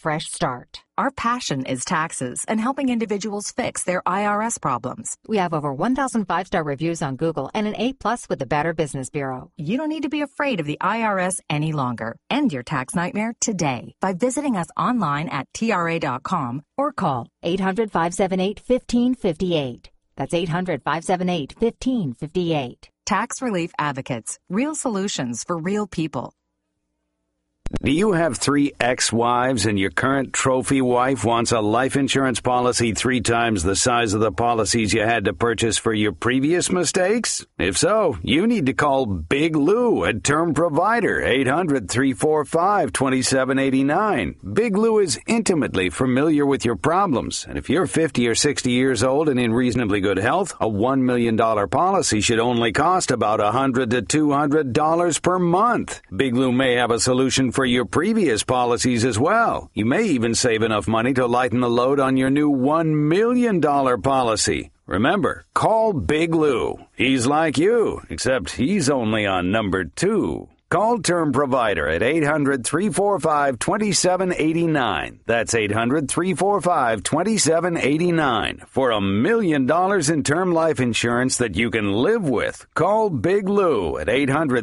fresh start. Our passion is taxes and helping individuals fix their IRS problems. We have over 1,000 5-star reviews on Google and an A+ with the Better Business Bureau. You don't need to be afraid of the IRS any longer. End your tax nightmare today by visiting us online at TRA.com or call 800-578-1558. That's 800-578-1558. Tax Relief Advocates. Real solutions for real people. Do you have 3 ex-wives and your current trophy wife wants a life insurance policy 3 times the size of the policies you had to purchase for your previous mistakes? If so, you need to call Big Lou at Term Provider, 800-345-2789. Big Lou is intimately familiar with your problems, and if you're 50 or 60 years old and in reasonably good health, a $1 million policy should only cost about $100 to $200 per month. Big Lou may have a solution for your previous policies as well. You may even save enough money to lighten the load on your new $1 million policy. Remember, call Big Lou. He's like you, except he's only on number 2. Call Term Provider at 800-345-2789. That's 800-345-2789 for $1 million in term life insurance that you can live with. Call Big Lou at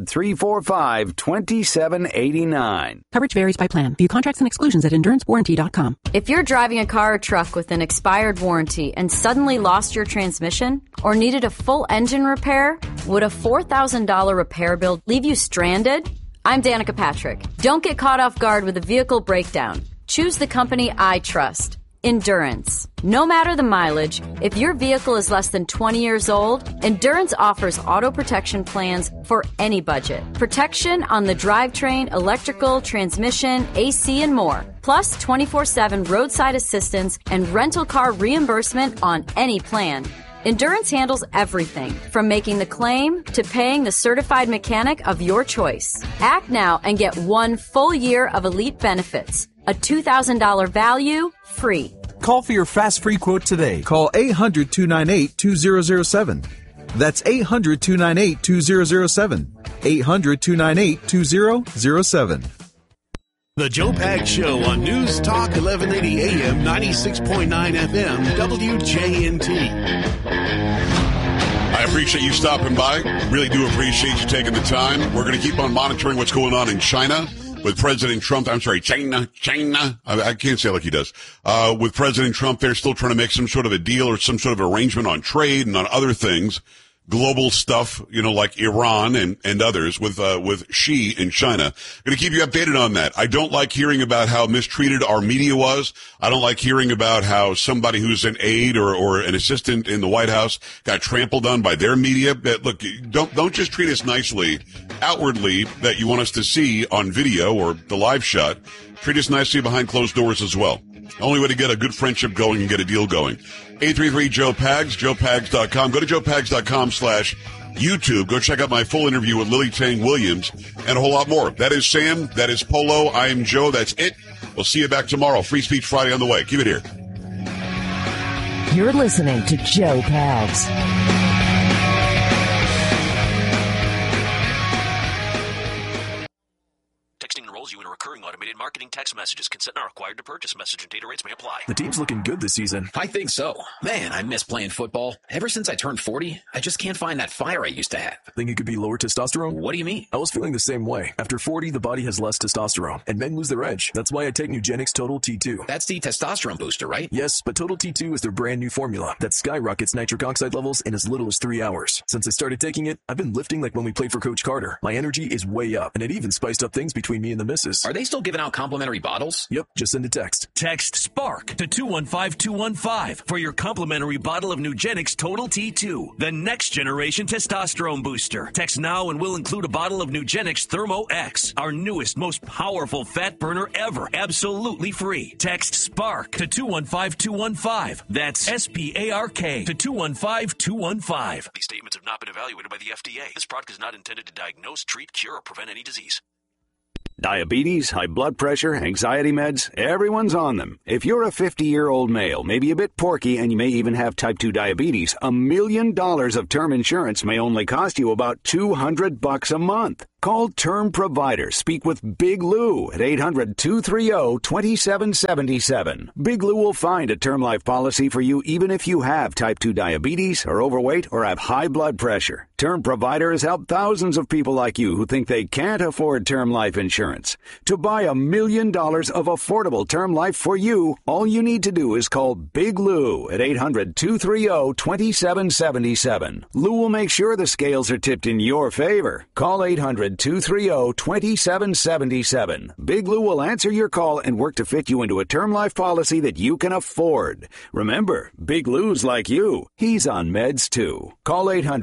800-345-2789. Coverage varies by plan. View contracts and exclusions at EnduranceWarranty.com. If you're driving a car or truck with an expired warranty and suddenly lost your transmission or needed a full engine repair, would a $4,000 repair bill leave you stranded? I'm Danica Patrick. Don't get caught off guard with a vehicle breakdown. Choose the company I trust, Endurance. No matter the mileage, if your vehicle is less than 20 years old, Endurance offers auto protection plans for any budget. Protection on the drivetrain, electrical, transmission, AC, and more. Plus 24/7 roadside assistance and rental car reimbursement on any plan. Endurance handles everything from making the claim to paying the certified mechanic of your choice. Act now and get 1 full year of elite benefits. A $2,000 value, free. Call for your fast free quote today. Call 800-298-2007. That's 800-298-2007. 800-298-2007. The Joe Pags Show on News Talk 1180 AM 96.9 FM WJNT. I appreciate you stopping by. Really do appreciate you taking the time. We're going to keep on monitoring what's going on in China with President Trump. I'm sorry, China. I can't say it like he does. With President Trump, they're still trying to make some sort of a deal or some sort of arrangement on trade and on other things. Global stuff, like Iran and others with Xi in China. Going to keep you updated on that. I don't like hearing about how mistreated our media was. I don't like hearing about how somebody who's an aide or an assistant in the White House got trampled on by their media. Look, don't just treat us nicely outwardly that you want us to see on video or the live shot. Treat us nicely behind closed doors as well. Only way to get a good friendship going and get a deal going. 833-JOE-PAGS, joepags.com. Go to joepags.com/YouTube. Go check out my full interview with Lily Tang Williams and a whole lot more. That is Sam. That is Polo. I am Joe. That's it. We'll see you back tomorrow. Free Speech Friday on the way. Keep it here. You're listening to Joe Pags. Texting enrolls you in a recurring automated marketing text messages. Consent not required to purchase. Message and data rates may apply. The team's looking good this season. I think so. Man, I miss playing football. Ever since I turned 40, I just can't find that fire I used to have. Think it could be lower testosterone? What do you mean? I was feeling the same way. After 40, the body has less testosterone, and men lose their edge. That's why I take Nugenix Total T2. That's the testosterone booster, right? Yes, but Total T2 is their brand new formula that skyrockets nitric oxide levels in as little as 3 hours. Since I started taking it, I've been lifting like when we played for Coach Carter. My energy is way up, and it even spiced up things between me and the missus. Are they still giving out complimentary bottles? Yep, just send a text. Text SPARK to 215-215 for your complimentary bottle of Nugenix Total T2, the next generation testosterone booster. Text now and we'll include a bottle of Nugenix Thermo X, our newest, most powerful fat burner ever, absolutely free. Text SPARK to 215-215. That's SPARK to 215-215. These statements have not been evaluated by the FDA. This product is not intended to diagnose, treat, cure, or prevent any disease. Diabetes, high blood pressure, anxiety meds, everyone's on them. If you're a 50-year-old male, maybe a bit porky, and you may even have type 2 diabetes, $1 million of term insurance may only cost you about $200 a month. Call Term Provider. Speak with Big Lou at 800-230-2777. Big Lou will find a term life policy for you even if you have type 2 diabetes, are overweight, or have high blood pressure. Term Provider has helped thousands of people like you who think they can't afford term life insurance. To buy $1 million of affordable term life for you, all you need to do is call Big Lou at 800-230-2777. Lou will make sure the scales are tipped in your favor. Call 800-230-2777. Big Lou will answer your call and work to fit you into a term life policy that you can afford. Remember, Big Lou's like you. He's on meds too. Call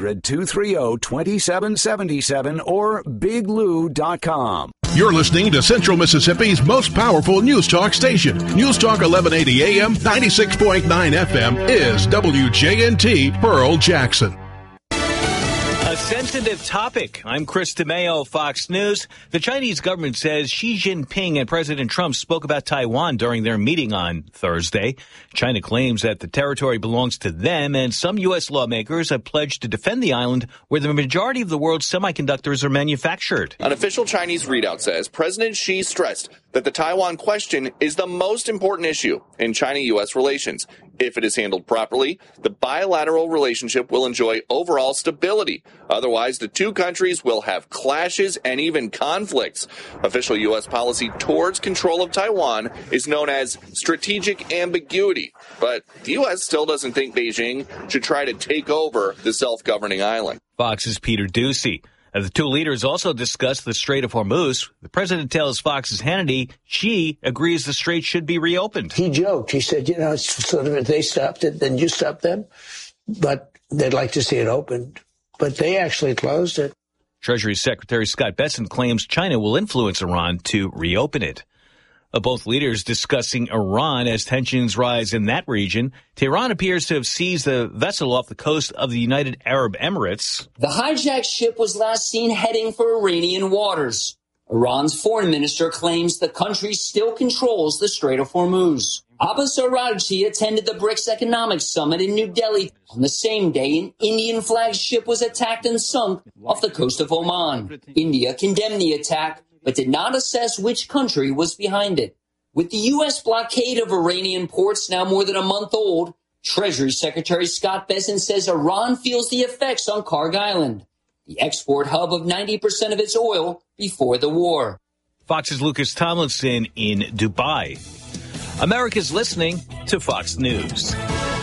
800-230-2777 or biglou.com. You're listening to Central Mississippi's most powerful news talk station. News Talk 1180 AM, 96.9 FM is WJNT Pearl Jackson. A sensitive topic. I'm Chris DeMeo, Fox News. The Chinese government says Xi Jinping and President Trump spoke about Taiwan during their meeting on Thursday. China claims that the territory belongs to them, and some U.S. lawmakers have pledged to defend the island where the majority of the world's semiconductors are manufactured. An official Chinese readout says President Xi stressed that the Taiwan question is the most important issue in China-U.S. relations. If it is handled properly, the bilateral relationship will enjoy overall stability. Otherwise, the two countries will have clashes and even conflicts. Official U.S. policy towards control of Taiwan is known as strategic ambiguity. But the U.S. still doesn't think Beijing should try to take over the self-governing island. Fox's Peter Ducey. The two leaders also discussed the Strait of Hormuz. The president tells Fox's Hannity Xi agrees the strait should be reopened. He joked. He said, it's sort of if they stopped it, then you stop them. But they'd like to see it opened. But they actually closed it. Treasury Secretary Scott Bessent claims China will influence Iran to reopen it. Both leaders discussing Iran as tensions rise in that region. Tehran appears to have seized a vessel off the coast of the United Arab Emirates. The hijacked ship was last seen heading for Iranian waters. Iran's foreign minister claims the country still controls the Strait of Hormuz. Abbas Araghchi attended the BRICS Economic Summit in New Delhi. On the same day, an Indian-flagged ship was attacked and sunk off the coast of Oman. India condemned the attack, but did not assess which country was behind it. With the U.S. blockade of Iranian ports now more than a month old, Treasury Secretary Scott Bessent says Iran feels the effects on Karg Island, the export hub of 90% of its oil before the war. Fox's Lucas Tomlinson in Dubai. America's listening to Fox News.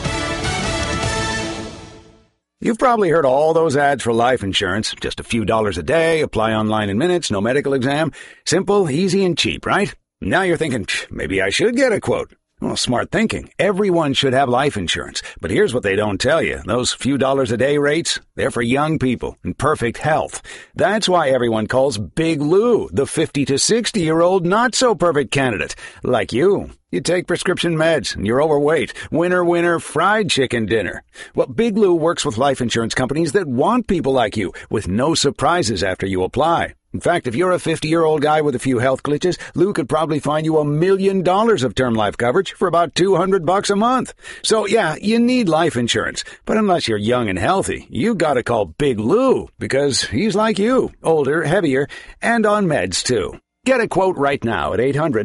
You've probably heard all those ads for life insurance. Just a few dollars a day, apply online in minutes, no medical exam. Simple, easy, and cheap, right? Now you're thinking, maybe I should get a quote. Well, smart thinking. Everyone should have life insurance. But here's what they don't tell you. Those few dollars a day rates, they're for young people in perfect health. That's why everyone calls Big Lou the 50 to 60-year-old not-so-perfect candidate. Like you. You take prescription meds, and you're overweight. Winner, winner, fried chicken dinner. Well, Big Lou works with life insurance companies that want people like you, with no surprises after you apply. In fact, if you're a 50-year-old guy with a few health glitches, Lou could probably find you $1 million of term life coverage for about $200 a month. So, yeah, you need life insurance. But unless you're young and healthy, you gotta call Big Lou, because he's like you, older, heavier, and on meds, too. Get a quote right now at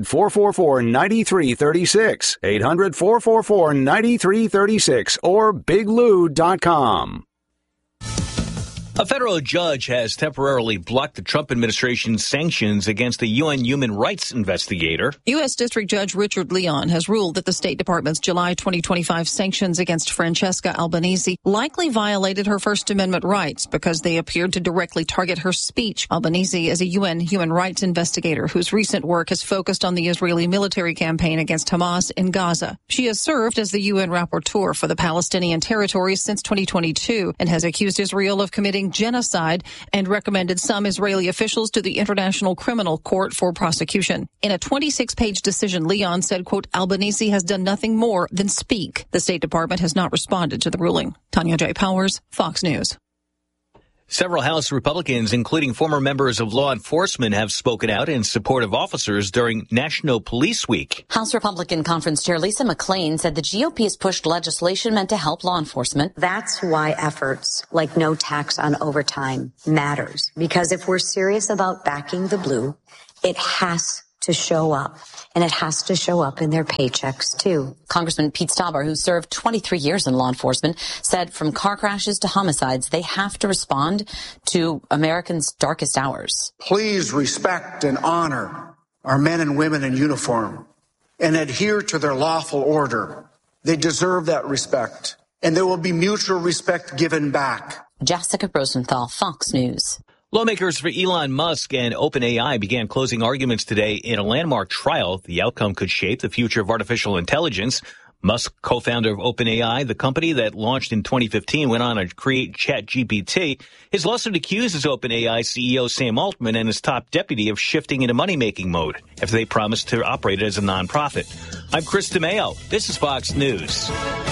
800-444-9336, 800-444-9336, or biglou.com. A federal judge has temporarily blocked the Trump administration's sanctions against a UN human rights investigator. U.S. District Judge Richard Leon has ruled that the State Department's July 2025 sanctions against Francesca Albanese likely violated her First Amendment rights because they appeared to directly target her speech. Albanese is a UN human rights investigator whose recent work has focused on the Israeli military campaign against Hamas in Gaza. She has served as the UN rapporteur for the Palestinian territories since 2022 and has accused Israel of committing genocide and recommended some Israeli officials to the International Criminal Court for prosecution. In a 26-page decision, Leon said, quote, Albanese has done nothing more than speak. The State Department has not responded to the ruling. Tanya J. Powers, Fox News. Several House Republicans, including former members of law enforcement, have spoken out in support of officers during National Police Week. House Republican Conference Chair Lisa McClain said the GOP has pushed legislation meant to help law enforcement. That's why efforts like no tax on overtime matters. Because if we're serious about backing the blue, it has to show up. And it has to show up in their paychecks, too. Congressman Pete Stauber, who served 23 years in law enforcement, said from car crashes to homicides, they have to respond to Americans' darkest hours. Please respect and honor our men and women in uniform and adhere to their lawful order. They deserve that respect, and there will be mutual respect given back. Jessica Rosenthal, Fox News. Lawmakers for Elon Musk and OpenAI began closing arguments today in a landmark trial. The outcome could shape the future of artificial intelligence. Musk, co-founder of OpenAI, the company that launched in 2015, went on to create ChatGPT. His lawsuit accuses OpenAI CEO Sam Altman and his top deputy of shifting into money-making mode after they promised to operate it as a nonprofit. I'm Chris DeMeo. This is Fox News.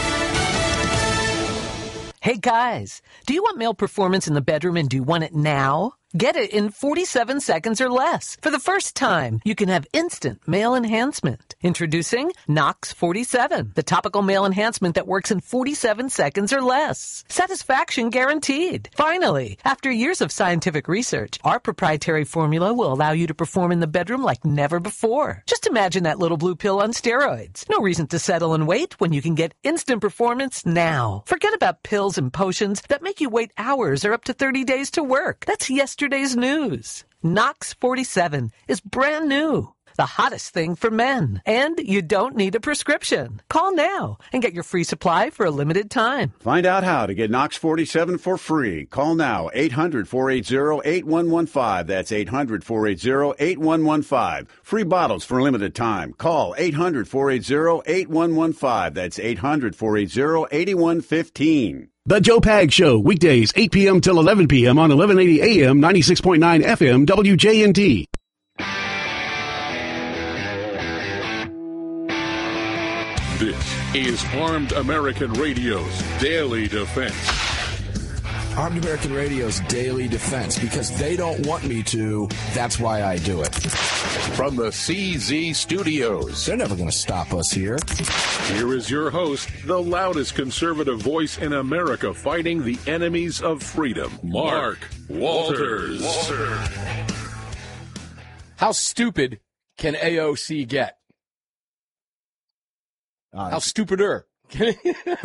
Hey guys, do you want male performance in the bedroom and do you want it now? Get it in 47 seconds or less. For the first time, you can have instant male enhancement. Introducing Nox 47, the topical male enhancement that works in 47 seconds or less. Satisfaction guaranteed. Finally, after years of scientific research, our proprietary formula will allow you to perform in the bedroom like never before. Just imagine that little blue pill on steroids. No reason to settle and wait when you can get instant performance now. Forget about pills and potions that make you wait hours or up to 30 days to work. That's yesterday's news. Nox 47 is brand new. The hottest thing for men. And you don't need a prescription. Call now and get your free supply for a limited time. Find out how to get Nox 47 for free. Call now, 800-480-8115. That's 800-480-8115. Free bottles for a limited time. Call 800-480-8115. That's 800-480-8115. The Joe Pags Show, weekdays, 8 p.m. till 11 p.m. on 1180 AM, 96.9 FM, WJNT. This is Armed American Radio's Daily Defense. Armed American Radio's Daily Defense, because they don't want me to, that's why I do it. From the CZ Studios. They're never going to stop us here. Here is your host, the loudest conservative voice in America fighting the enemies of freedom, Mark Walters. How stupid can AOC get? How stupider? That's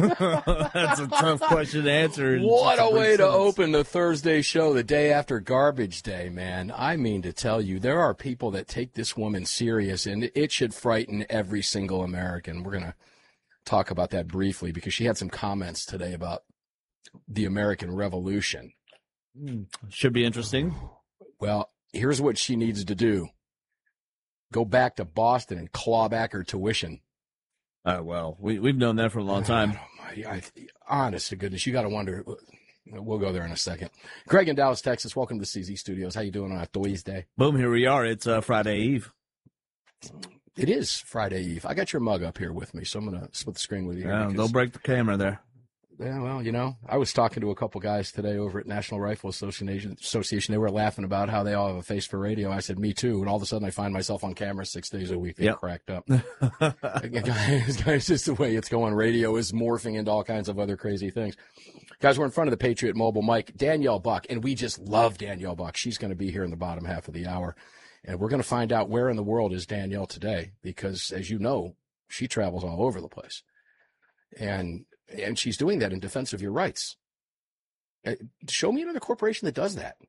a tough question to answer. What a way to open the Thursday show the day after Garbage Day, man. I mean to tell you, there are people that take this woman serious, and it should frighten every single American. We're going to talk about that briefly because she had some comments today about the American Revolution. Should be interesting. Well, here's what she needs to do. Go back to Boston and claw back her tuition. Well, we've known that for a long time. Honest to goodness, you got to wonder. We'll go there in a second. Greg in Dallas, Texas, welcome to CZ Studios. How you doing on a Thursday? Boom, here we are. It's Friday Eve. It is Friday Eve. I got your mug up here with me, so I'm going to split the screen with you. Yeah, don't break the camera there. Yeah, well, you know, I was talking to a couple guys today over at National Rifle Association. They were laughing about how they all have a face for radio. I said, me too. And all of a sudden I find myself on camera 6 days a week. They cracked up. Guys, just the way it's going. Radio is morphing into all kinds of other crazy things. Guys, we're in front of the Patriot Mobile mic, Danielle Buck, and we just love Danielle Buck. She's going to be here in the bottom half of the hour. And we're going to find out where in the world is Danielle today because, as you know, she travels all over the place. And she's doing that in defense of your rights. Show me another corporation that does that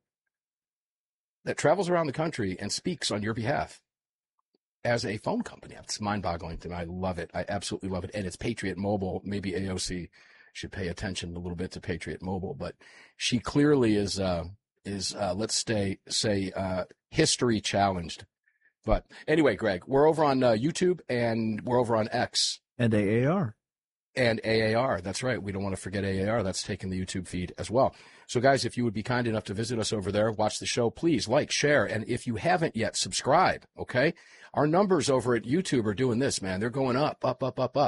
travels around the country and speaks on your behalf as a phone company. It's mind-boggling to me. I love it. I absolutely love it. And it's Patriot Mobile. Maybe AOC should pay attention a little bit to Patriot Mobile. But she clearly is let's say, history challenged. But anyway, Greg, we're over on YouTube and we're over on X. And AAR. And AAR, that's right. We don't want to forget AAR. That's taking the YouTube feed as well. So, guys, if you would be kind enough to visit us over there, watch the show, please like, share, and if you haven't yet, subscribe, okay? Our numbers over at YouTube are doing this, man. They're going up.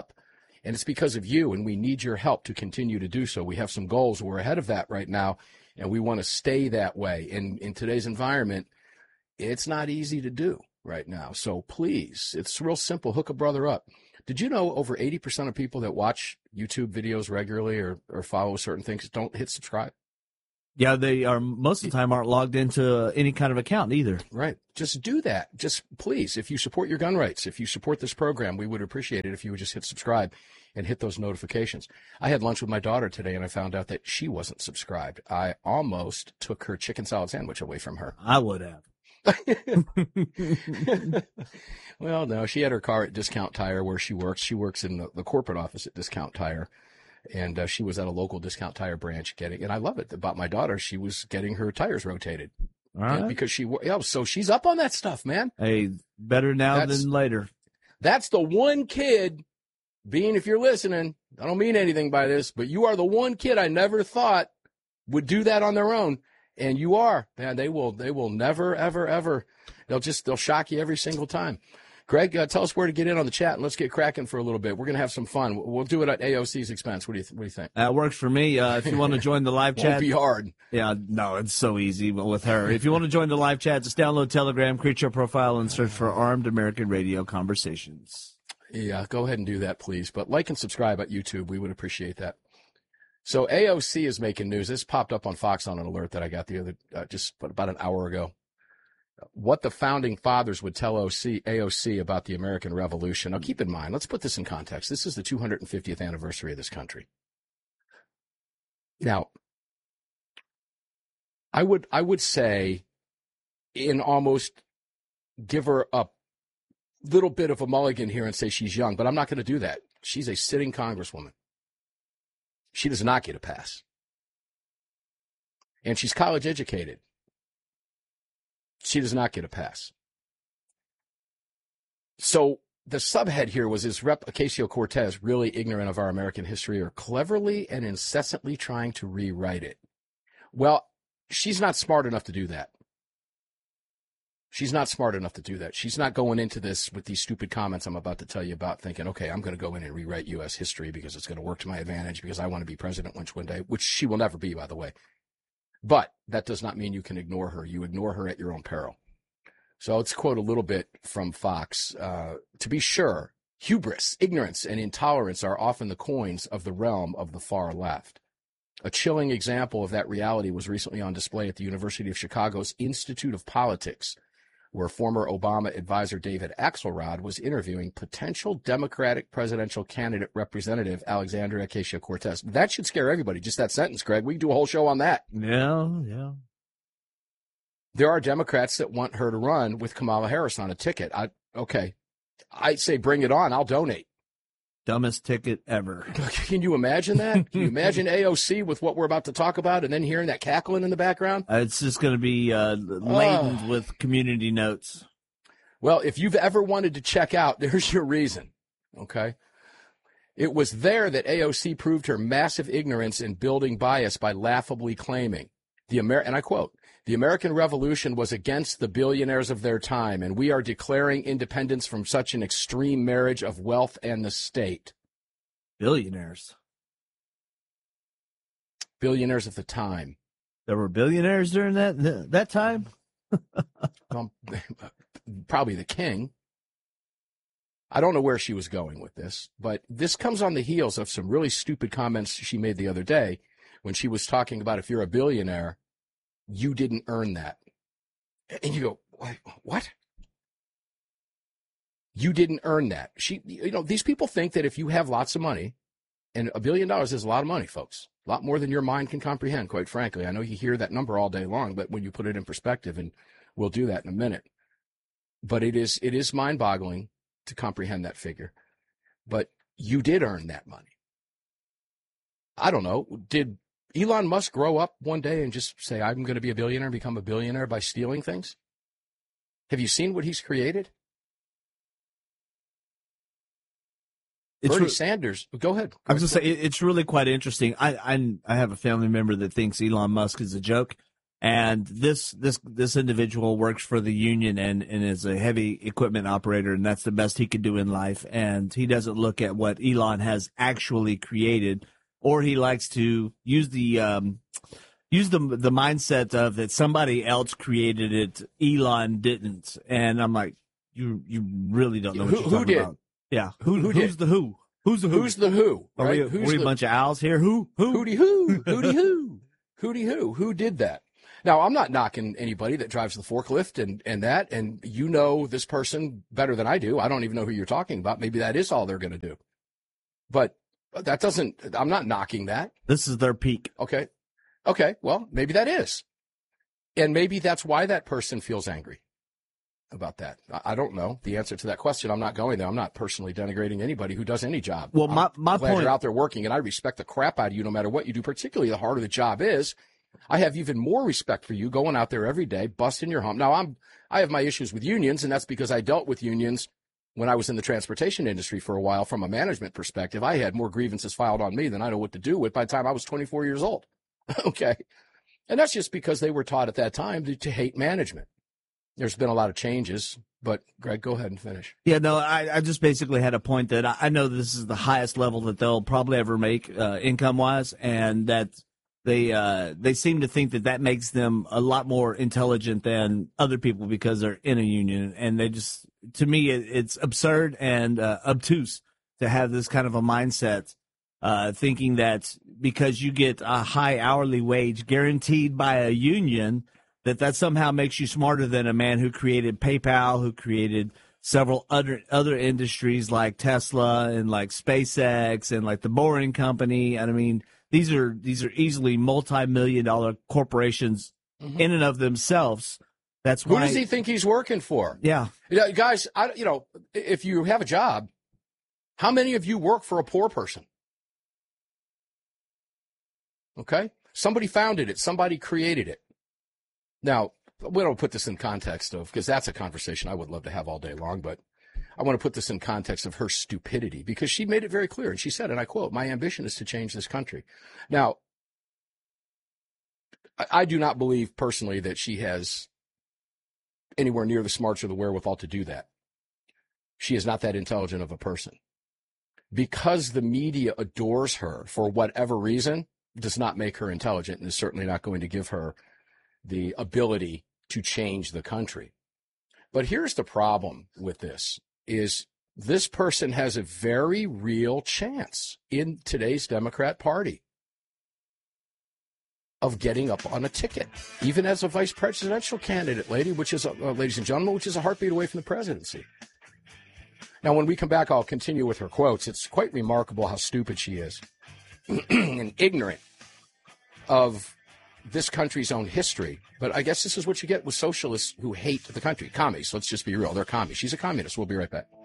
And it's because of you, and we need your help to continue to do so. We have some goals. We're ahead of that right now, And we want to stay that way. In today's environment, it's not easy to do right now. So please, it's real simple. Hook a brother up. Did you know over 80% of people that watch YouTube videos regularly or follow certain things don't hit subscribe? Yeah, they are most of the time aren't logged into any kind of account either. Right. Just do that. Just please, if you support your gun rights, if you support this program, we would appreciate it if you would just hit subscribe and hit those notifications. I had lunch with my daughter today, and I found out that she wasn't subscribed. I almost took her chicken salad sandwich away from her. I would have. Well, no, she had her car at Discount Tire where she works. She works in the corporate office at Discount Tire. And she was at a local Discount Tire branch and I love it about my daughter. She was getting her tires rotated. All right. Because so she's up on that stuff, man. Hey, better now than later. That's the one kid, Bean, if you're listening, I don't mean anything by this, but you are the one kid I never thought would do that on their own. And you are, man. They will never, ever, ever. They'll shock you every single time. Greg, tell us where to get in on the chat, and let's get cracking for a little bit. We're going to have some fun. We'll do it at AOC's expense. What do you think? That works for me. If you want to join the live chat. Won't be hard. Yeah, no, it's so easy with her. If you want to join the live chat, just download Telegram, create your profile, and search for Armed American Radio Conversations. Yeah, go ahead and do that, please. But like and subscribe at YouTube. We would appreciate that. So AOC is making news. This popped up on Fox on an alert that I got just about an hour ago. What the founding fathers would tell AOC about the American Revolution. Now, keep in mind, let's put this in context. This is the 250th anniversary of this country. Now, I would say, in almost give her a little bit of a mulligan here and say she's young, but I'm not going to do that. She's a sitting congresswoman. She does not get a pass. And she's college educated. She does not get a pass. So the subhead here was, is Rep. Ocasio-Cortez really ignorant of our American history or cleverly and incessantly trying to rewrite it? Well, she's not smart enough to do that. She's not smart enough to do that. She's not going into this with these stupid comments I'm about to tell you about thinking, okay, I'm going to go in and rewrite U.S. history because it's going to work to my advantage because I want to be president one day, which she will never be, by the way. But that does not mean you can ignore her. You ignore her at your own peril. So let's quote a little bit from Fox. To be sure, hubris, ignorance, and intolerance are often the coins of the realm of the far left. A chilling example of that reality was recently on display at the University of Chicago's Institute of Politics, where former Obama advisor David Axelrod was interviewing potential Democratic presidential candidate Representative Alexandria Ocasio-Cortez. That should scare everybody, just that sentence, Greg. We can do a whole show on that. Yeah. There are Democrats that want her to run with Kamala Harris on a ticket. I'd say bring it on. I'll donate. Dumbest ticket ever. Can you imagine that? Can you imagine AOC with what we're about to talk about and then hearing that cackling in the background? It's just going to be laden with community notes. Well, if you've ever wanted to check out, there's your reason, okay? It was there that AOC proved her massive ignorance and building bias by laughably claiming, and I quote, "The American Revolution was against the billionaires of their time, and we are declaring independence from such an extreme marriage of wealth and the state." Billionaires. Billionaires of the time. There were billionaires during that time? Probably the king. I don't know where she was going with this, but this comes on the heels of some really stupid comments she made the other day when she was talking about if you're a billionaire, you didn't earn that. And you go, what? You didn't earn that. These people think that if you have lots of money, and $1 billion is a lot of money, folks, a lot more than your mind can comprehend, quite frankly. I know you hear that number all day long, but when you put it in perspective, and we'll do that in a minute. But it is mind-boggling to comprehend that figure. But you did earn that money. I don't know. Did Elon Musk grow up one day and just say, I'm going to be a billionaire, become a billionaire by stealing things? Have you seen what he's created? Bernie Sanders, go ahead. I was going to say, it's really quite interesting. I have a family member that thinks Elon Musk is a joke. And this individual works for the union and is a heavy equipment operator, and that's the best he could do in life. And he doesn't look at what Elon has actually created, or he likes to use the use the mindset of that somebody else created it, Elon didn't, and I'm like, you really don't know what you're talking about. Yeah, who's did? the who? Who's the who? Who's the who? Right? Are we a bunch of owls here? Who? Hootie who? Hootie who? Hootie who? Who did that? Now, I'm not knocking anybody that drives the forklift and you know this person better than I do. I don't even know who you're talking about. Maybe that is all they're going to do. But that doesn't, I'm not knocking that. This is their peak. Okay. Well, maybe that is. And maybe that's why that person feels angry about that. I don't know the answer to that question. I'm not going there. I'm not personally denigrating anybody who does any job. Well, my glad point, you're out there working, and I respect the crap out of you no matter what you do, particularly the harder the job is. I have even more respect for you going out there every day, busting your hump. Now, I have my issues with unions, and that's because I dealt with unions when I was in the transportation industry for a while. From a management perspective, I had more grievances filed on me than I know what to do with by the time I was 24 years old. Okay. And that's just because they were taught at that time to hate management. There's been a lot of changes, but Greg, go ahead and finish. Yeah, no, I just basically had a point that I know this is the highest level that they'll probably ever make income-wise, and that they seem to think that makes them a lot more intelligent than other people because they're in a union, and they just, to me, it's absurd and obtuse to have this kind of a mindset, thinking that because you get a high hourly wage guaranteed by a union, that somehow makes you smarter than a man who created PayPal, who created several other industries like Tesla and like SpaceX and like the Boring Company. And I mean, these are easily multi-million-dollar corporations in and of themselves. That's why. Who does he think he's working for? Yeah, guys. If you have a job, how many of you work for a poor person? Okay, somebody founded it. Somebody created it. Now, we don't put this in context of, because that's a conversation I would love to have all day long, but I want to put this in context of her stupidity, because she made it very clear, and she said, and I quote, "My ambition is to change this country." Now, I do not believe personally that she has anywhere near the smarts or the wherewithal to do that. She is not that intelligent of a person. Because the media adores her for whatever reason does not make her intelligent, and is certainly not going to give her the ability to change the country. But here's the problem with this, is this person has a very real chance in today's Democrat Party of getting up on a ticket, even as a vice presidential candidate, ladies and gentlemen, which is a heartbeat away from the presidency. Now, when we come back, I'll continue with her quotes. It's quite remarkable how stupid she is and ignorant of this country's own history. But I guess this is what you get with socialists who hate the country. Commies, let's just be real. They're commies. She's a communist. We'll be right back.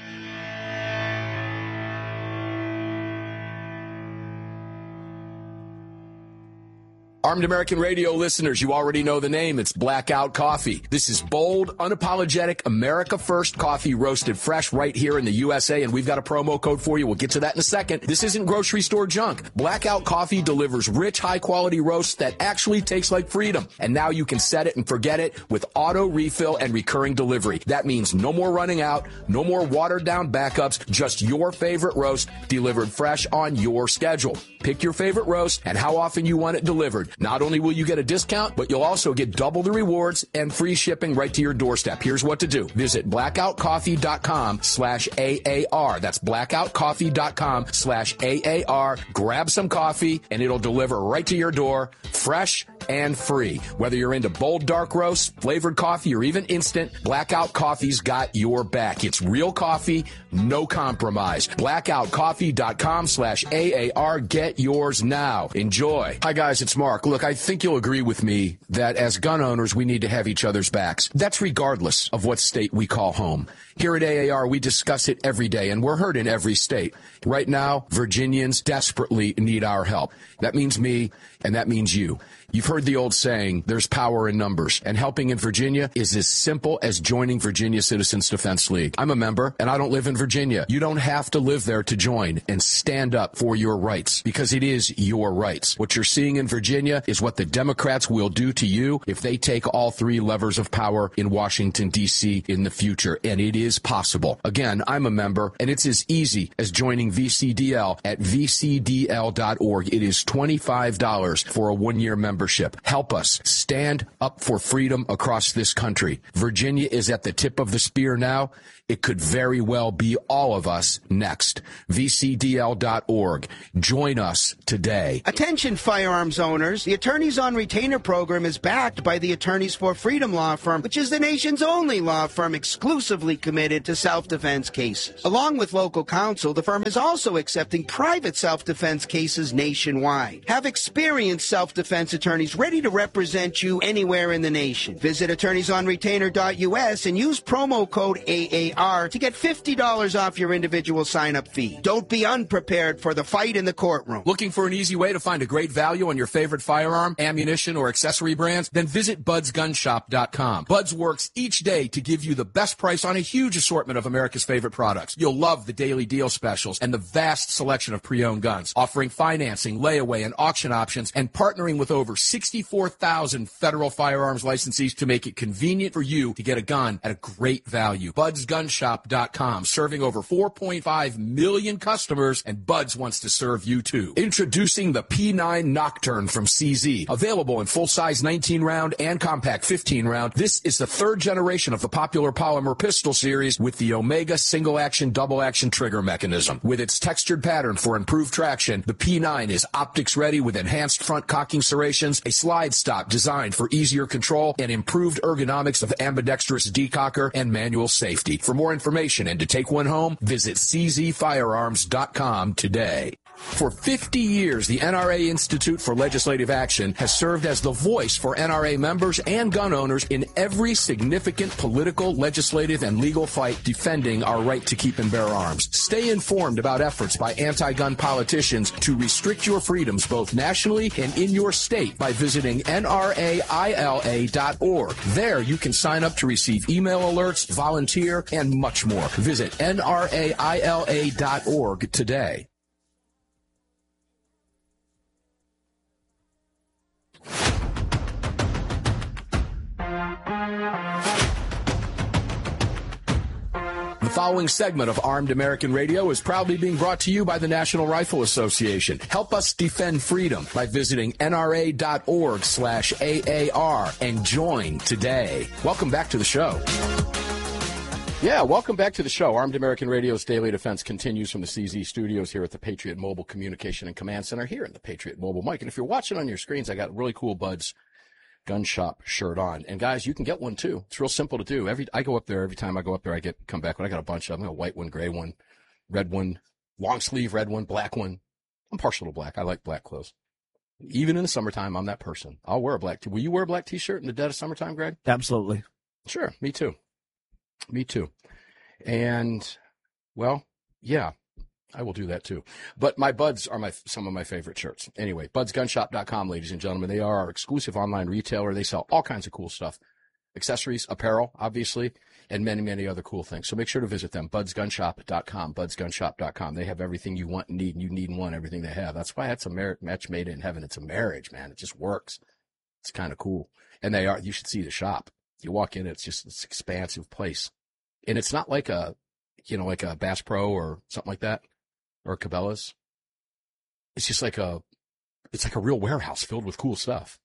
Armed American Radio listeners, you already know the name. It's Blackout Coffee. This is bold, unapologetic, America First coffee roasted fresh right here in the USA, and we've got a promo code for you. We'll get to that in a second. This isn't grocery store junk. Blackout Coffee delivers rich, high-quality roasts that actually taste like freedom. And now you can set it and forget it with auto refill and recurring delivery. That means no more running out, no more watered-down backups, just your favorite roast delivered fresh on your schedule. Pick your favorite roast and how often you want it delivered. Not only will you get a discount, but you'll also get double the rewards and free shipping right to your doorstep. Here's what to do. Visit blackoutcoffee.com/AAR. That's blackoutcoffee.com/AAR. Grab some coffee and it'll deliver right to your door, fresh and free. Whether you're into bold dark roasts, flavored coffee, or even instant, Blackout Coffee's got your back. It's real coffee, no compromise. blackoutcoffee.com/AAR. Get yours now. Enjoy. Hi guys, it's Mark. Look, I think you'll agree with me that as gun owners, we need to have each other's backs. That's regardless of what state we call home. Here at AAR, we discuss it every day, and we're heard in every state. Right now, Virginians desperately need our help. That means me, and that means you. You've heard the old saying, there's power in numbers, and helping in Virginia is as simple as joining Virginia Citizens Defense League. I'm a member, and I don't live in Virginia. You don't have to live there to join and stand up for your rights, because it is your rights. What you're seeing in Virginia Virginia is what the Democrats will do to you if they take all three levers of power in Washington, D.C. in the future. And it is possible. Again, I'm a member, and it's as easy as joining VCDL at vcdl.org. It is $25 for a one-year membership. Help us stand up for freedom across this country. Virginia is at the tip of the spear now. It could very well be all of us next. VCDL.org. Join us today. Attention firearms owners. The Attorneys on Retainer program is backed by the Attorneys for Freedom law firm, which is the nation's only law firm exclusively committed to self-defense cases. Along with local counsel, the firm is also accepting private self-defense cases nationwide. Have experienced self-defense attorneys ready to represent you anywhere in the nation. Visit attorneysonretainer.us and use promo code AAR to get $50 off your individual sign-up fee. Don't be unprepared for the fight in the courtroom. Looking for an easy way to find a great value on your favorite firearm, ammunition, or accessory brands? Then visit budsgunshop.com. Buds works each day to give you the best price on a huge assortment of America's favorite products. You'll love the daily deal specials and the vast selection of pre-owned guns, offering financing, layaway, and auction options, and partnering with over 64,000 federal firearms licensees to make it convenient for you to get a gun at a great value. Budsgunshop.com, serving over 4.5 million customers, and Buds wants to serve you too. Introducing the P9 Nocturne from CZ. Available in full-size 19-round and compact 15-round, this is the third generation of the popular polymer pistol series with the Omega single-action, double-action trigger mechanism. With its textured pattern for improved traction, the P9 is optics-ready with enhanced front cocking serrations, a slide stop designed for easier control, and improved ergonomics of ambidextrous decocker and manual safety. For more information and to take one home, visit czfirearms.com today. For 50 years, the NRA Institute for Legislative Action has served as the voice for NRA members and gun owners in every significant political, legislative, and legal fight defending our right to keep and bear arms. Stay informed about efforts by anti-gun politicians to restrict your freedoms both nationally and in your state by visiting nraila.org. There you can sign up to receive email alerts, volunteer, and much more. Visit nraila.org today. The following segment of Armed American Radio is proudly being brought to you by the National Rifle Association. Help us defend freedom by visiting nra.org/AAR and join today. Welcome back to the show. Yeah, welcome back to the show. Armed American Radio's Daily Defense continues from the CZ studios here at the Patriot Mobile Communication and Command Center here in the Patriot Mobile mic. And if you're watching on your screens, I got a really cool Buds Gun Shop shirt on. And guys, you can get one too. It's real simple to do. I go up there, every time I go up there, come back. But I got a bunch of them. I got a white one, gray one, red one, long sleeve red one, black one. I'm partial to black. I like black clothes. Even in the summertime, I'm that person. I'll wear a black Will you wear a black t-shirt in the dead of summertime, Greg? Absolutely. Sure. Me too. Me too. And, well, yeah, I will do that too. But my Buds are some of my favorite shirts. Anyway, budsgunshop.com, ladies and gentlemen. They are our exclusive online retailer. They sell all kinds of cool stuff. Accessories, apparel, obviously, and many, many other cool things. So make sure to visit them, budsgunshop.com, budsgunshop.com. They have everything you want and need, and you need and want everything they have. That's why it's a match made in heaven. It's a marriage, man. It just works. It's kind of cool. And you should see the shop. You walk in, it's just this expansive place. And it's not like a Bass Pro or something like that, or a Cabela's. It's just like it's like a real warehouse filled with cool stuff.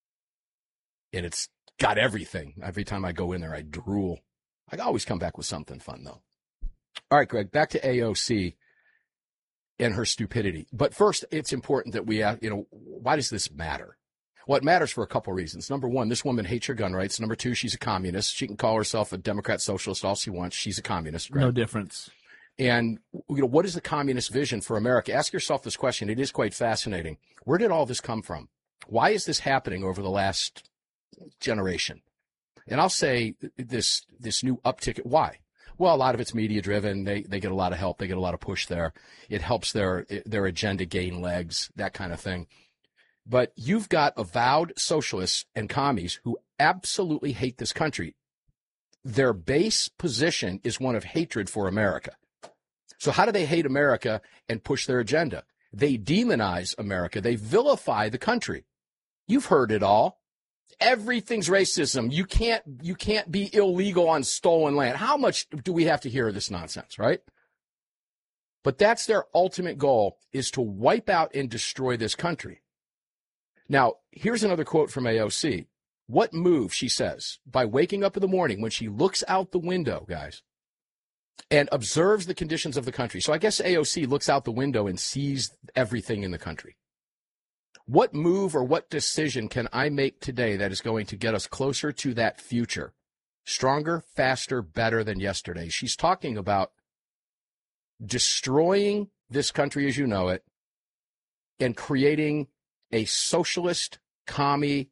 And it's got everything. Every time I go in there, I drool. I always come back with something fun, though. All right, Greg, back to AOC and her stupidity. But first, it's important that we, why does this matter? Well, it matters for a couple reasons. Number one, this woman hates your gun rights. Number two, she's a communist. She can call herself a Democrat socialist all she wants. She's a communist. Right? No difference. And, what is the communist vision for America? Ask yourself this question. It is quite fascinating. Where did all this come from? Why is this happening over the last generation? And I'll say this new uptick. Why? Well, a lot of it's media driven. They get a lot of help. They get a lot of push there. It helps their agenda gain legs, that kind of thing. But you've got avowed socialists and commies who absolutely hate this country. Their base position is one of hatred for America. So how do they hate America and push their agenda? They demonize America. They vilify the country. You've heard it all. Everything's racism. You can't be illegal on stolen land. How much do we have to hear this nonsense, right? But that's their ultimate goal, is to wipe out and destroy this country. Now, here's another quote from AOC. What move, she says, by waking up in the morning when she looks out the window, guys, and observes the conditions of the country. So I guess AOC looks out the window and sees everything in the country. What move or what decision can I make today that is going to get us closer to that future? Stronger, faster, better than yesterday. She's talking about destroying this country as you know it and creating a socialist, commie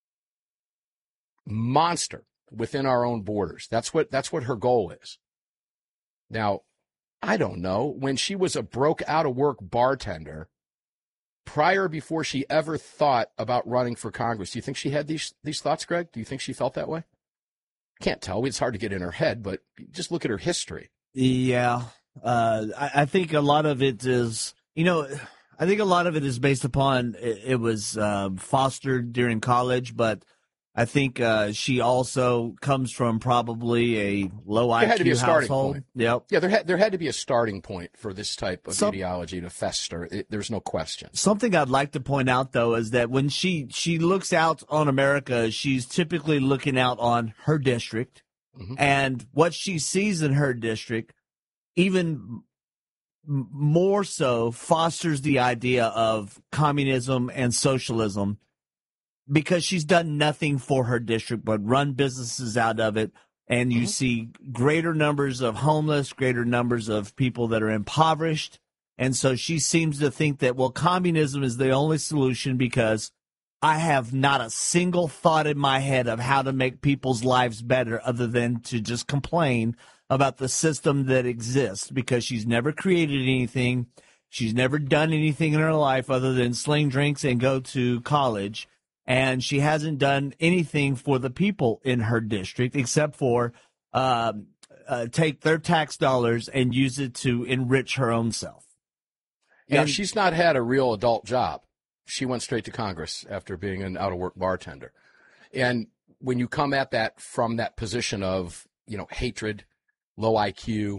monster within our own borders. That's what her goal is. Now, I don't know. When she was a broke, out-of-work bartender, before she ever thought about running for Congress, do you think she had these thoughts, Greg? Do you think she felt that way? Can't tell. It's hard to get in her head, but just look at her history. Yeah. I think a lot of it is, I think a lot of it is based upon it was fostered during college, but I think she also comes from probably a low IQ had to be a starting household. Point. Yep. Yeah, there had to be a starting point for this type of ideology to fester. There's no question. Something I'd like to point out, though, is that when she looks out on America, she's typically looking out on her district, and what she sees in her district, even more so, fosters the idea of communism and socialism, because she's done nothing for her district but run businesses out of it. And you see greater numbers of homeless, greater numbers of people that are impoverished. And so she seems to think that, well, communism is the only solution because I have not a single thought in my head of how to make people's lives better other than to just complain about the system that exists, because she's never created anything. She's never done anything in her life other than sling drinks and go to college. And she hasn't done anything for the people in her district except for take their tax dollars and use it to enrich her own self. Yeah, she's not had a real adult job. She went straight to Congress after being an out-of-work bartender. And when you come at that from that position of, hatred, low IQ,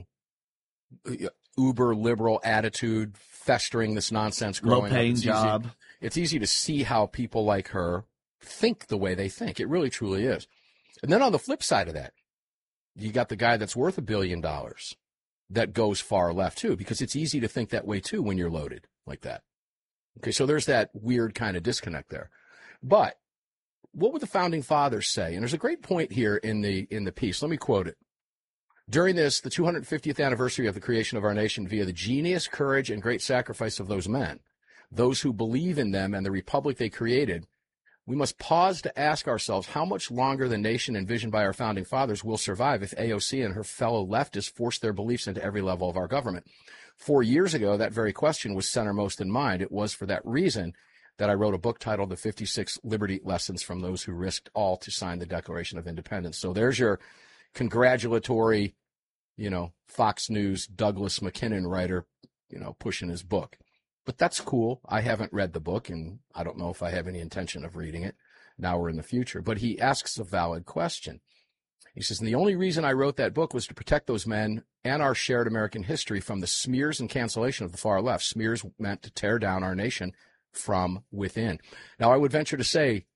uber liberal attitude, festering this nonsense, growing up, low-paying job. It's easy to see how people like her think the way they think. It really, truly is. And then on the flip side of that, you got the guy that's worth $1 billion that goes far left, too, because it's easy to think that way, too, when you're loaded like that. Okay, so there's that weird kind of disconnect there. But what would the Founding Fathers say? And there's a great point here in the piece. Let me quote it. During the 250th anniversary of the creation of our nation, via the genius, courage, and great sacrifice of those men, those who believe in them and the republic they created, we must pause to ask ourselves how much longer the nation envisioned by our founding fathers will survive if AOC and her fellow leftists force their beliefs into every level of our government. 4 years ago, that very question was centermost in mind. It was for that reason that I wrote a book titled The 56 Liberty Lessons from Those Who Risked All to Sign the Declaration of Independence. So there's your congratulatory, Fox News Douglas McKinnon writer, pushing his book. But that's cool. I haven't read the book, and I don't know if I have any intention of reading it now or in the future. But he asks a valid question. He says, and the only reason I wrote that book was to protect those men and our shared American history from the smears and cancellation of the far left. Smears meant to tear down our nation from within. Now, I would venture to say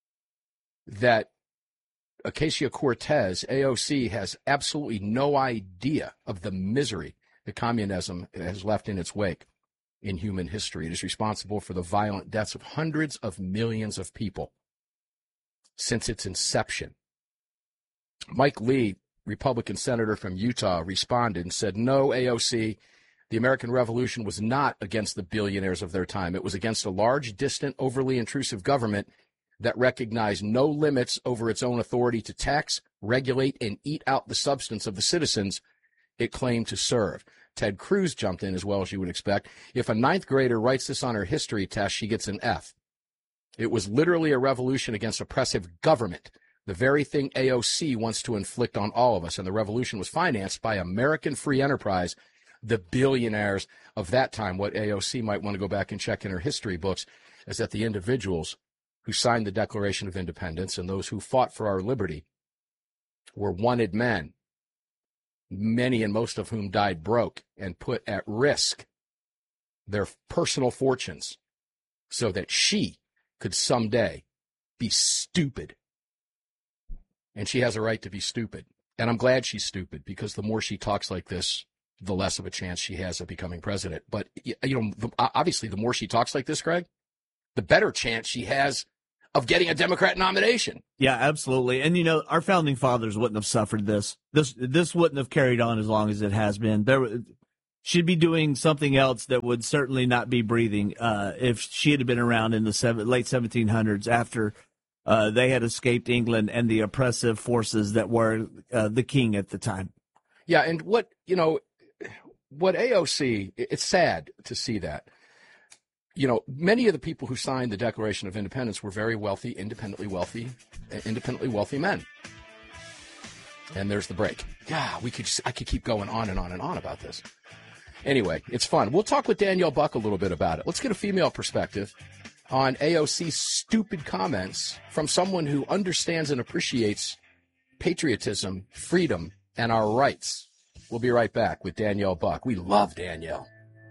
that Ocasio-Cortez, AOC, has absolutely no idea of the misery that communism has left in its wake in human history. It is responsible for the violent deaths of hundreds of millions of people since its inception. Mike Lee, Republican senator from Utah, responded and said, no, AOC, the American Revolution was not against the billionaires of their time. It was against a large, distant, overly intrusive government that recognized no limits over its own authority to tax, regulate, and eat out the substance of the citizens it claimed to serve. Ted Cruz jumped in as well, as you would expect. If a ninth grader writes this on her history test, she gets an F. It was literally a revolution against oppressive government, the very thing AOC wants to inflict on all of us. And the revolution was financed by American free enterprise, the billionaires of that time. What AOC might want to go back and check in her history books is that the individuals who signed the Declaration of Independence and those who fought for our liberty were wanted men, many and most of whom died broke and put at risk their personal fortunes so that she could someday be stupid. And she has a right to be stupid. And I'm glad she's stupid, because the more she talks like this, the less of a chance she has of becoming president. But, obviously, the more she talks like this, Greg, the better chance she has of getting a Democrat nomination. Yeah, absolutely. And, our founding fathers wouldn't have suffered this. This wouldn't have carried on as long as it has been. She'd be doing something else that would certainly not be breathing if she had been around in the late 1700s after they had escaped England and the oppressive forces that were the king at the time. Yeah, and what AOC, it's sad to see that. Many of the people who signed the Declaration of Independence were very wealthy, independently wealthy men. And there's the break. Yeah, I could keep going on and on and on about this. Anyway, it's fun. We'll talk with Danielle Buck a little bit about it. Let's get a female perspective on AOC's stupid comments from someone who understands and appreciates patriotism, freedom, and our rights. We'll be right back with Danielle Buck. We love Danielle.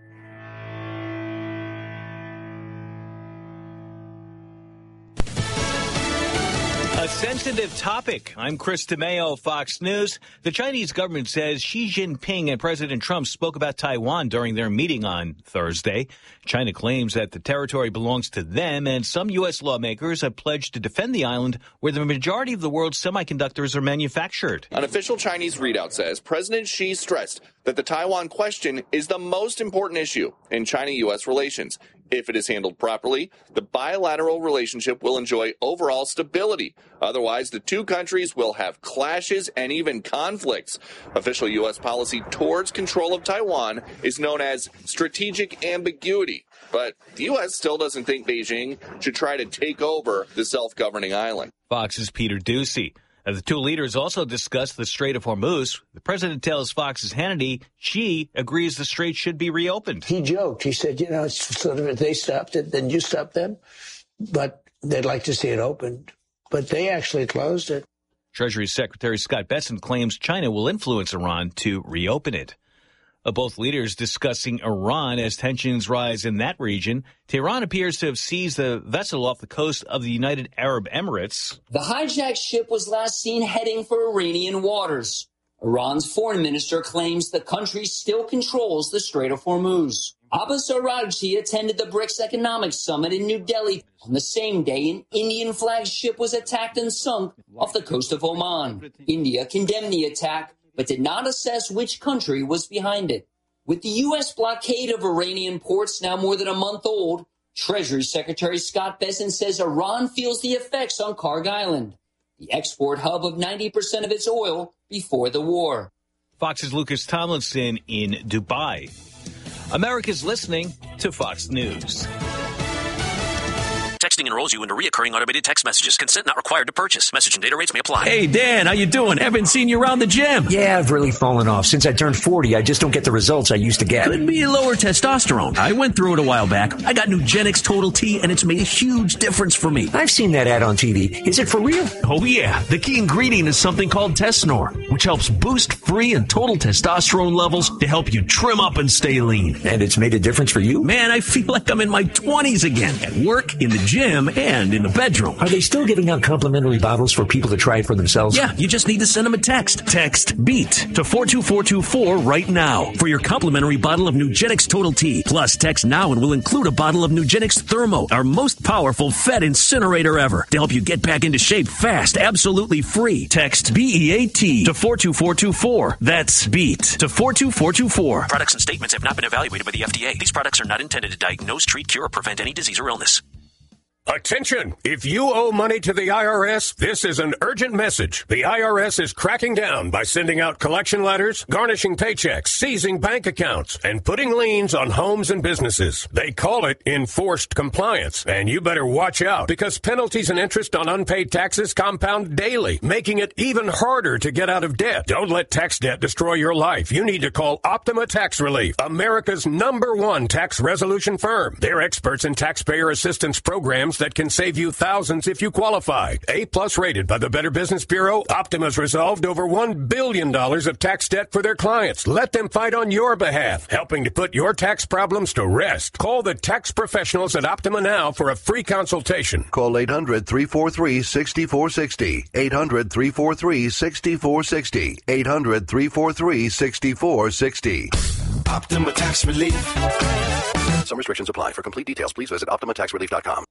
A sensitive topic. I'm Chris DeMeo, Fox News. The Chinese government says Xi Jinping and President Trump spoke about Taiwan during their meeting on Thursday. China claims that the territory belongs to them, and some U.S. lawmakers have pledged to defend the island where the majority of the world's semiconductors are manufactured. An official Chinese readout says President Xi stressed that the Taiwan question is the most important issue in China-U.S. relations. If it is handled properly, the bilateral relationship will enjoy overall stability. Otherwise, the two countries will have clashes and even conflicts. Official U.S. policy towards control of Taiwan is known as strategic ambiguity. But the U.S. still doesn't think Beijing should try to take over the self-governing island. Fox's Peter Ducey. The two leaders also discussed the Strait of Hormuz. The president tells Fox's Hannity Xi agrees the strait should be reopened. He joked. He said, it's sort of if they stopped it, then you stop them. But they'd like to see it opened. But they actually closed it. Treasury Secretary Scott Bessent claims China will influence Iran to reopen it. Both leaders discussing Iran as tensions rise in that region. Tehran appears to have seized the vessel off the coast of the United Arab Emirates. The hijacked ship was last seen heading for Iranian waters. Iran's foreign minister claims the country still controls the Strait of Hormuz. Abbas Araghchi attended the BRICS Economic Summit in New Delhi. On the same day, an Indian flagged ship was attacked and sunk off the coast of Oman. India condemned the attack, but did not assess which country was behind it. With the U.S. blockade of Iranian ports now more than a month old, Treasury Secretary Scott Bessent says Iran feels the effects on Karg Island, the export hub of 90% of its oil before the war. Fox's Lucas Tomlinson in Dubai. America's listening to Fox News. Texting enrolls you into recurring automated text messages. Consent not required to purchase. Message and data rates may apply. Hey, Dan, how you doing? Haven't seen you around the gym. Yeah, I've really fallen off. Since I turned 40, I just don't get the results I used to get. Could be lower testosterone. I went through it a while back. I got Nugenix Total T, and it's made a huge difference for me. I've seen that ad on TV. Is it for real? Oh, yeah. The key ingredient is something called Tesnor, which helps boost free and total testosterone levels to help you trim up and stay lean. And it's made a difference for you? Man, I feel like I'm in my 20s again. At work, in the gym, and in the bedroom. Are they still giving out complimentary bottles for people to try it for themselves? Yeah, you just need to send them a text. Text BEAT to 42424 right now for your complimentary bottle of Nugenix Total T. Plus, text now and we'll include a bottle of Nugenix Thermo, our most powerful fat incinerator ever, to help you get back into shape fast, absolutely free. Text BEAT to 42424. That's BEAT to 42424. Products and statements have not been evaluated by the FDA. These products are not intended to diagnose, treat, cure, or prevent any disease or illness. Attention! If you owe money to the IRS, this is an urgent message. The IRS is cracking down by sending out collection letters, garnishing paychecks, seizing bank accounts, and putting liens on homes and businesses. They call it enforced compliance, and you better watch out because penalties and interest on unpaid taxes compound daily, making it even harder to get out of debt. Don't let tax debt destroy your life. You need to call Optima Tax Relief, America's #1 tax resolution firm. They're experts in taxpayer assistance programs plans that can save you thousands if you qualify. A-plus rated by the Better Business Bureau, Optima's resolved over $1 billion of tax debt for their clients. Let them fight on your behalf, helping to put your tax problems to rest. Call the tax professionals at Optima now for a free consultation. Call 800-343-6460. 800-343-6460. 800-343-6460. Optima Tax Relief. Some restrictions apply. For complete details, please visit OptimaTaxRelief.com.